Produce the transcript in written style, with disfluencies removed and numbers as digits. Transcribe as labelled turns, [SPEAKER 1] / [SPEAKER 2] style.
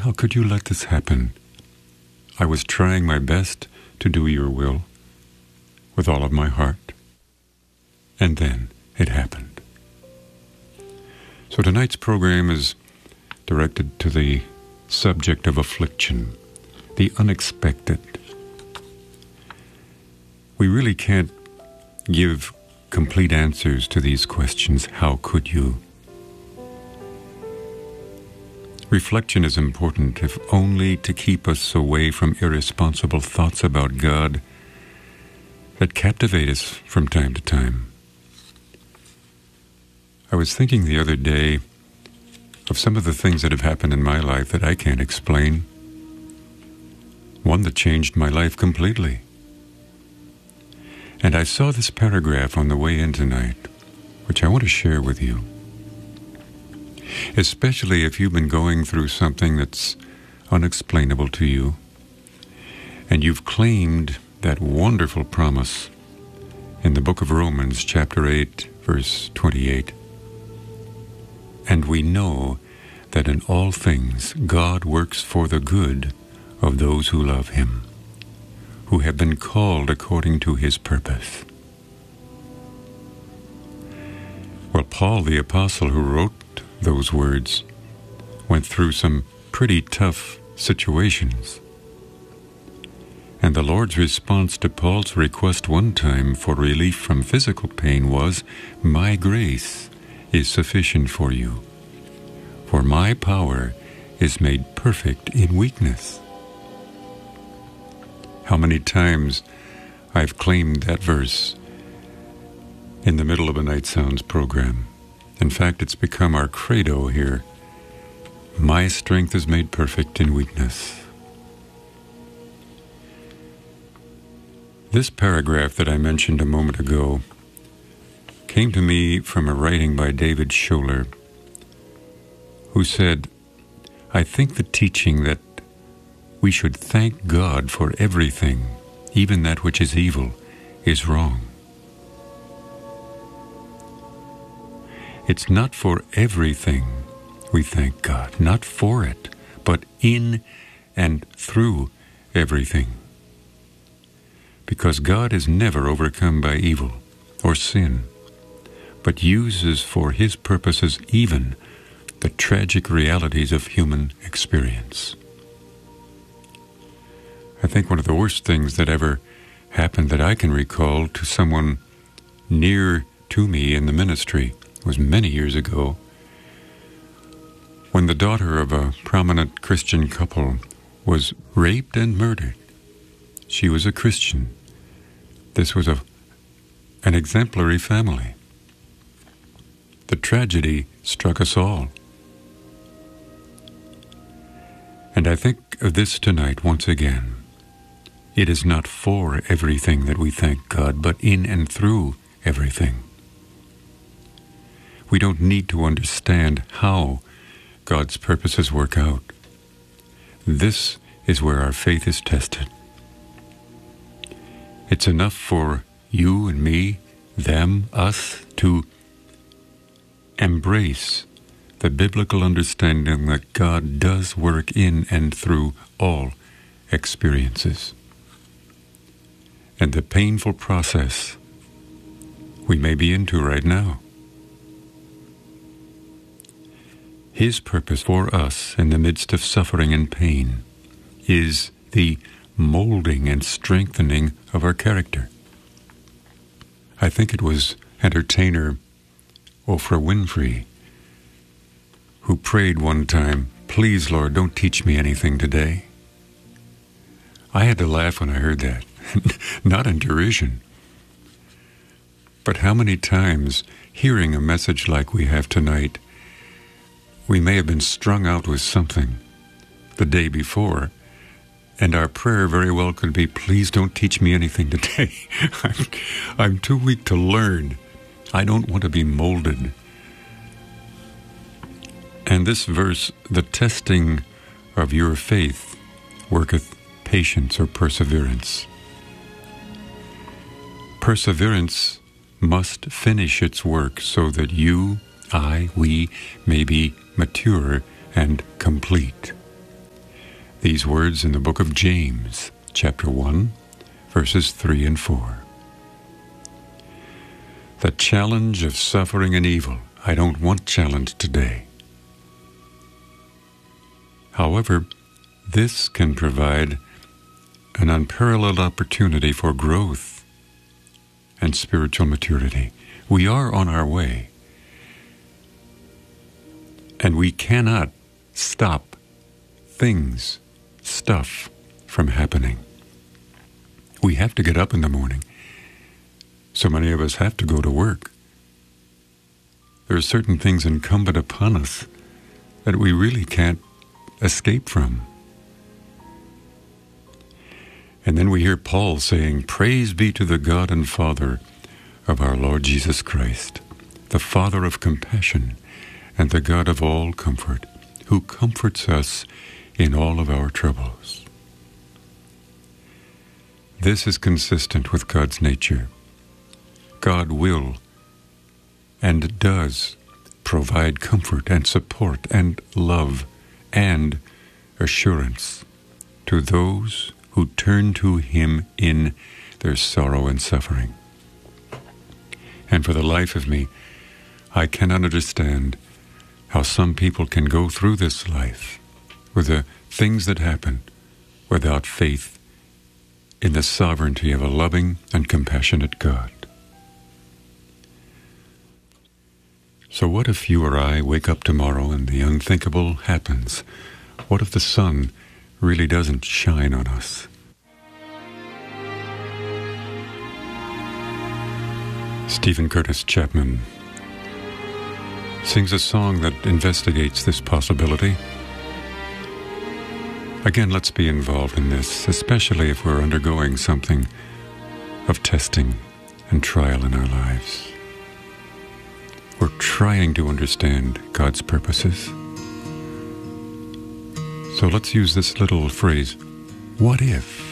[SPEAKER 1] how could you let this happen? I was trying my best to do your will with all of my heart. And then it happened. So tonight's program is directed to the subject of affliction, the unexpected. We really can't give complete answers to these questions. How could you? Reflection is important, if only to keep us away from irresponsible thoughts about God that captivate us from time to time. I was thinking the other day of some of the things that have happened in my life that I can't explain. One that changed my life completely. And I saw this paragraph on the way in tonight, which I want to share with you. Especially if you've been going through something that's unexplainable to you, and you've claimed that wonderful promise in the book of Romans, chapter 8, verse 28. And we know that in all things God works for the good of those who love Him, who have been called according to His purpose. Well, Paul the Apostle, who wrote those words, went through some pretty tough situations. And the Lord's response to Paul's request one time for relief from physical pain was, "My grace is sufficient for you, for my power is made perfect in weakness." How many times I've claimed that verse in the middle of a Night Sounds program. In fact, it's become our credo here. My strength is made perfect in weakness. This paragraph that I mentioned a moment ago came to me from a writing by David Scholler, who said, "I think the teaching that we should thank God for everything, even that which is evil, is wrong. It's not for everything we thank God, not for it, but in and through everything. Because God is never overcome by evil or sin, but uses for His purposes even the tragic realities of human experience." I think one of the worst things that ever happened that I can recall to someone near to me in the ministry was many years ago, when the daughter of a prominent Christian couple was raped and murdered. She was a Christian. This was an exemplary family. The tragedy struck us all. And I think of this tonight once again. It is not for everything that we thank God, but in and through everything. We don't need to understand how God's purposes work out. This is where our faith is tested. It's enough for you and me, them, us, to embrace the biblical understanding that God does work in and through all experiences. And the painful process we may be into right now. His purpose for us in the midst of suffering and pain is the molding and strengthening of our character. I think it was entertainer Oprah Winfrey who prayed one time, "Please, Lord, don't teach me anything today." I had to laugh when I heard that, not in derision. But how many times, hearing a message like we have tonight, we may have been strung out with something the day before, and our prayer very well could be, "Please don't teach me anything today. I'm too weak to learn. I don't want to be molded." And this verse, "The testing of your faith worketh patience," or perseverance. Perseverance must finish its work so that we may be mature and complete. these words in the book of James, chapter 1, verses 3 and 4. The challenge of suffering and evil. I don't want challenge today. However, this can provide an unparalleled opportunity for growth and spiritual maturity. We are on our way, and we cannot stop stuff from happening. We have to get up in the morning. So many of us have to go to work. There are certain things incumbent upon us that we really can't escape from. And then we hear Paul saying, "Praise be to the God and Father of our Lord Jesus Christ, the Father of compassion and the God of all comfort, who comforts us in all of our troubles." This is consistent with God's nature. God will and does provide comfort and support and love and assurance to those who turn to Him in their sorrow and suffering. And for the life of me, I cannot understand how some people can go through this life with the things that happen without faith in the sovereignty of a loving and compassionate God. So what if you or I wake up tomorrow and the unthinkable happens? What if the sun really doesn't shine on us? Stephen Curtis Chapman sings a song that investigates this possibility. Again, let's be involved in this, especially if we're undergoing something of testing and trial in our lives. We're trying to understand God's purposes. So let's use this little phrase, what if?